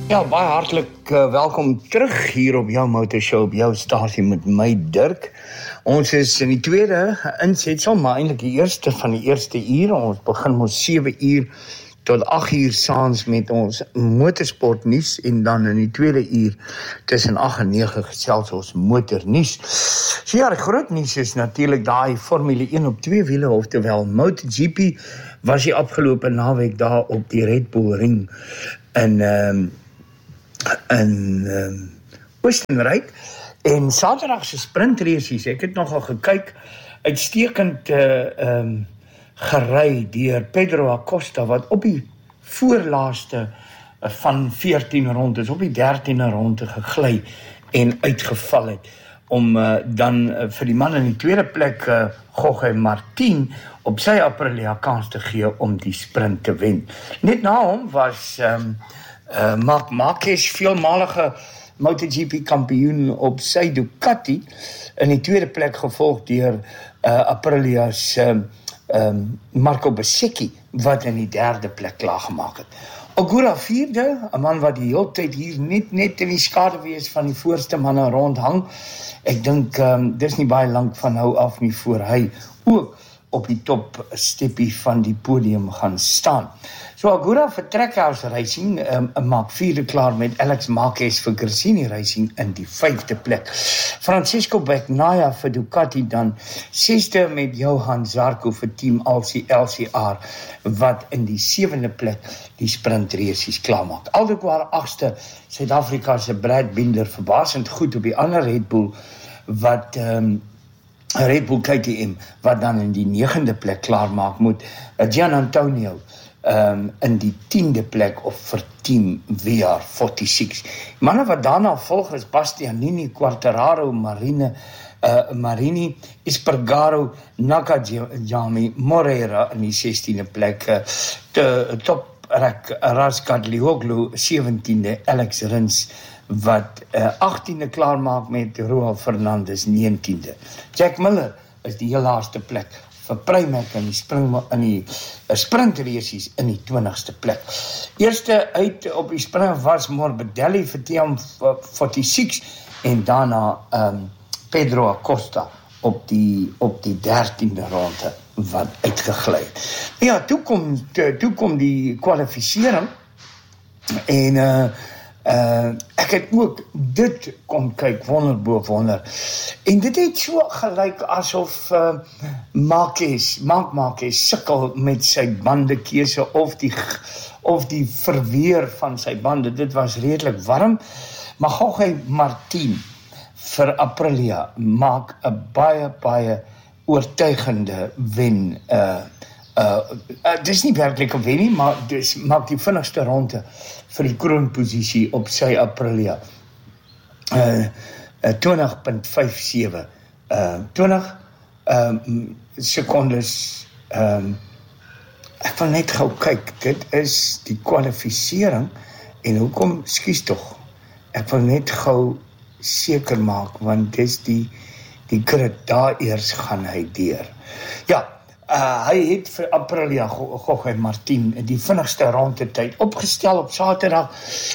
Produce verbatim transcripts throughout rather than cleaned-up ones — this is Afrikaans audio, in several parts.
Ja, baie hartlik uh, welkom terug hier op jou motorshow, op jou stasie met my Dirk. Ons is in die tweede insetsel, maar eintlik die eerste van die eerste uur. Ons begin ons sewe uur tot agt uur saans met ons motorsportnuus en dan in die tweede uur tussen agt en nege gesels ons motornuus. So ja, die groot nuus is natuurlik daai Formule een op twee wiele, oftewel MotoGP was die afgelope naweek daar op die Red Bull ring in um, in um, Oostenryk. En Saterdag se sprintresies, ek het nogal gekyk, uitstekend uh, um, gery deur Pedro Acosta, wat op die voorlaaste uh, van veertien rondes, op die dertiende ronde gegly en uitgeval het, om uh, dan uh, vir die man in die tweede plek, uh, Jorge Martin, op sy Aprilia kans te gee om die sprint te wen. Net na hom was um, uh, Marc Marquez, veelmalige MotoGP kampioen op sy Ducati, in die tweede plek gevolg deur uh, Aprilia's uh, um, Marco Bezzecchi, wat in die derde plek klaargemaak het. Ogura vierde, 'n man wat die hele tyd hier net net in die skaduwees van die voorste manne rondhang. Ek dink um, dis nie baie lank van nou af nie voor hy ook op die top steppie van die podium gaan staan. So Agura vir Trackhouse Racing um, maak vierde klaar met Alex Marquez vir Gresini Racing in die vyfde plek. Francisco Bagnaia vir Ducati dan sesde met Johan Zarco vir Team L C R wat in die sewende plek die sprintresies klaarmaak. Aldequar agste, Suid-Afrika se Brad Binder verbasend goed op die ander Red Bull wat um, Red Bull K T M wat dan in die negende plek klaarmaak moet uh, Gian Antonio um, in die tiende plek of vir Team W R vyf. Manne wat daarna volg is Bastianini, Quartararo, Marine, uh, Marini, Espargaro, Nakajami, Moreira in die sestiende plek, uh, te, top Razgatlioglu sewentiende, Alex Rins wat uh, achttiende klaarmaak met Roel Fernandes negentiende. Jack Miller is die heel laaste plek vir Pramac in die, spring, in die uh, sprintresies in die twintigste plek. Eerste uit op die sprint was Morbidelli vir T M vyf en daarna um, Pedro Acosta op die, op die dertiende ronde wat uitgegly het. Ja, toe kom, toe kom die kwalificering en uh, Uh, ek het ook dit kon kyk, wonder bo wonder. En dit het so gelyk asof uh, Marquez, Marc Marquez sukkel met sy bandekeuse of die, of die verweer van sy bande. Dit was redelik warm, maar Jorge Martin vir Aprilia maak 'n baie, baie oortuigende wen. Uh, uh, uh, dis nie werklik 'n wen nie, maar dis maak die vinnigste ronde vir die kroonposisie op sy Aprilia. Uh, uh, twintig komma vyf sewe. Uh, twintig um, sekondes. Um, ek wil net gou kyk, dit is die kwalificering, en hoekom, skies tog, ek wil net gou seker maak, want dis die, die grid, daar eers gaan hy deur. Ja, Uh, hy het vir Aprilia, Jorge Martin, die vinnigste rondetyd opgestel op Saterdag,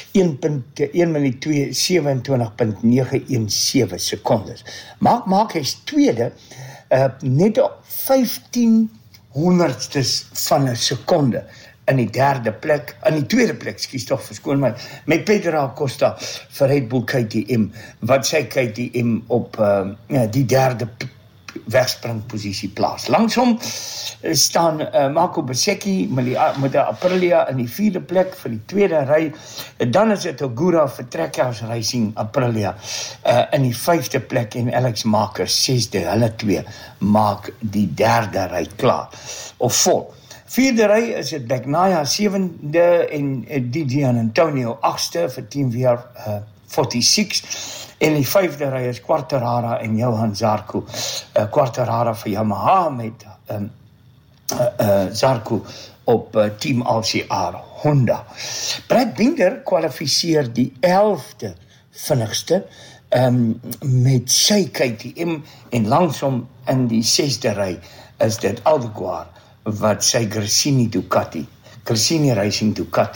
een minuut sewenentwintig komma nege een sewe sekondes. Marc Marquez tweede, uh, net op vyftien honderdstes van 'n sekonde in die derde plek, in die tweede plek, skies tog, verskoon my, met Pedro Acosta vir Red Bull K T M, wat sy K T M op uh, ja, die derde wegspringposisie plaas. Langsom staan uh, Marco Bezzecchi met die, met die Aprilia in die vierde plek vir die tweede ry. Dan is dit Ogura vir Trackhouse Racing Aprilia uh, in die vyfde plek en Alex Marquez sesde. Hulle twee maak die derde ry klaar of vol. Vierde ry is dit Bagnaia sewende en uh, Gian Antonio agste vir Team W R uh, vyf. En die vyfde ry is Quartararo en Johan Zarco. Uh, Quartararo vir Yamaha met um, uh, uh, Zarco op uh, Team L C R Honda. Brad Binder kwalifiseer die elfde vinnigste um, met sy K T M en langsom in die sesde ry is dit Aldequar wat sy Gresini Ducati, Gresini Racing Ducati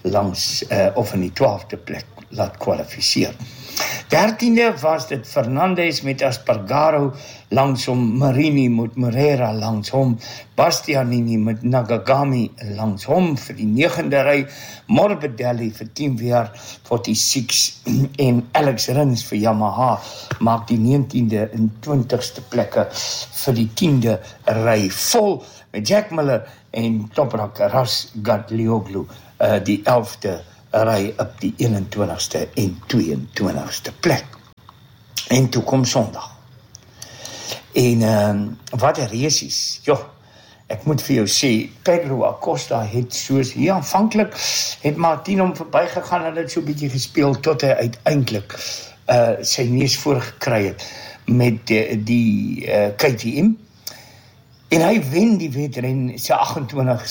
langs uh, of in die twaalfde plek laat kwalifiseer. dertiende was dit Fernandez met Espargaro langs hom, Marini met Moreira langs hom, Bastianini met Nakagami langs hom vir die negende ry, Morbidelli vir Team V R vyf en Alex Rins vir Yamaha maak die negentiende en twintigste plekke vir die tiende ry vol met Jack Miller en Toprak Razgatlioglu uh, die elfde ry op die eenentwintigste en tweeëntwintigste plek. En toe kom Sondag. En um, wat 'n resies. Jo, ek moet vir jou sê, Pedro Acosta het soos hier aanvanklik het Martin hom verbygegaan en het so 'n bietjie gespeel tot hy uiteindelik uh, sy neus voorgekry het met die, die uh, K T M. En hy wen die wedren sy agt-en-twintig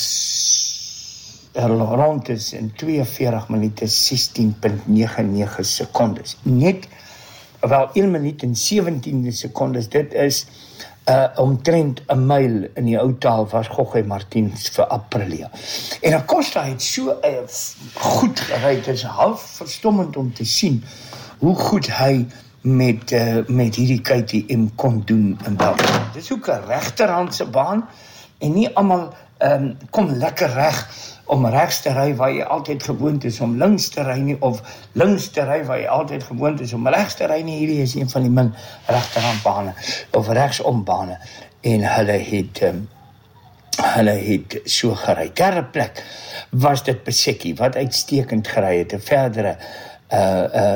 rondes in tweeënveertig minute sestien komma nege nege sekondes. Net wel een minuut en sewentien sekondes. Dit is uh, omtrent 'n myl in die ou taal was Jorge Martins vir Aprilia. En Acosta het so uh, goed gery. Dit is half verstommend om te sien hoe goed hy met uh, met hierdie K T M kon doen in België. Dit is ook 'n regterhandse baan en nie almal um, kom lekker reg om regs te ry waar jy altyd gewoond is om links te ry nie, of links te ry waar jy altyd gewoond is om regs te ry nie. Hierdie is een van die min regterhandbane of regsombane en hulle het um, hulle het so gery. Derde plek was dit Besekki wat uitstekend gery het. 'n verdere uh uh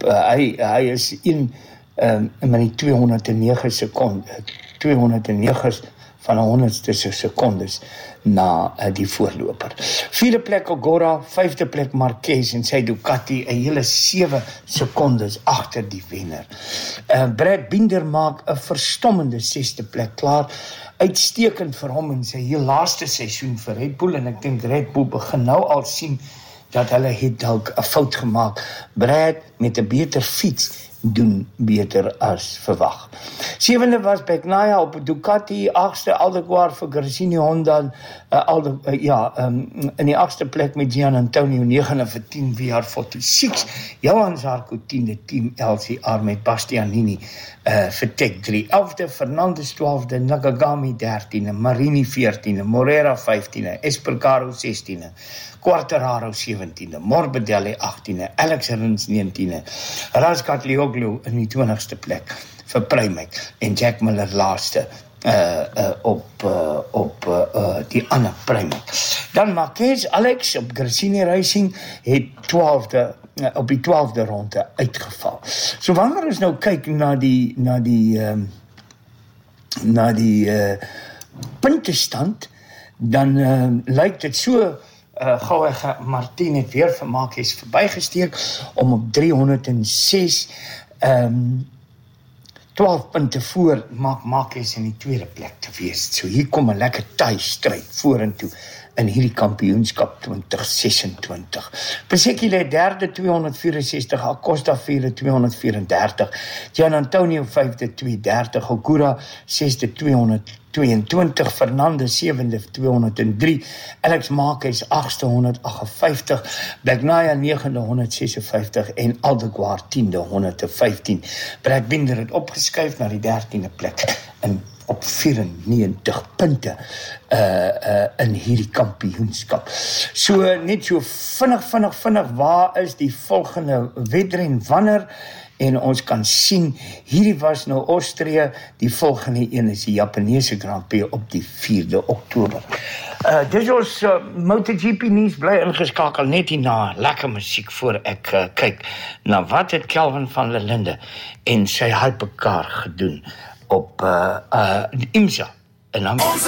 hy hy is in um, in die tweehonderdnege sekondes tweehonderdnege van 'n honderdste sekondes na uh, die voorloper. Vierde plek Ogora, vyfde plek Marquez en sy Ducati 'n hele sewe sekondes agter die wenner. Uh, Brad Binder maak 'n verstommende sesde plek klaar. Uitstekend vir hom in sy heel laaste seisoen vir Red Bull en ek dink Red Bull begin nou al sien dat hulle het dalk 'n fout gemaak. Brad met 'n beter fiets doen beter as verwag. Sewende was Bagnaia op Ducati, agste Aldeguar vir Gresini Honda, uh, Alde, uh, ja, um, in die agste plek met Gian Antonio, negende vir Team V R vyf. Johan Zarco, tiende Team L C R met Bastianini uh, vir Tech drie. elfde Fernandez, twaalfde Nakagami, dertiende Marini, veertiende Moreira, vyftiende Espargaro, sestiende Quartararo, sewentiende Morbidelli, agtiende Alex Rins, negentiende Razgatlioglu in die twintigste plek vir Pramac en Jack Miller laaste uh, uh, op, uh, op uh, uh, die ander Pramac. Dan Marquez Alex op Gresini Racing het twaalfde uh, op die twaalfde ronde uitgeval. So wanneer ons nou kyk na die na die um, na die uh, puntestand, dan uh, lyk dit so Uh, gou hy Martin het weer vir Marquez verbygesteek om op driehonderd ses um, twaalf punte voor maak Marquez in die tweede plek te wees. So hier kom 'n lekker taai stryd vorentoe in hierdie kampioenskap twintig sesentwintig. Besekki lê derde tweehonderd vyf en ses, Acosta vierde tweehonderd vyf en dertig, Gian Antonio vyfde tweehonderd dertig, Ogura sesde tweehonderd twee en twintig, Fernandez sewende tweehonderd drie, Alex Marquez agste honderd agt en vyftig, Bagnaia negende honderd ses en vyftig en Aldeguar tiende honderd vyftien. Brad Binder het opgeskuif na die dertiende plek in op vyfennegentig punte uh, uh, in hierdie kampioenskap. So net so vinnig, vinnig, vinnig, waar is die volgende wedren, wanneer? En ons kan sien, hierdie was nou Austrië, die volgende een is die Japanese Grand Prix op die vierde Oktober. Uh, dis ons uh, MotoGP nuus, bly ingeskakel net hierna, lekker musiek voor ek uh, kyk na wat het Kelvin van der Linde en sy hypercar gedoen op uh, uh, IMSA. En dan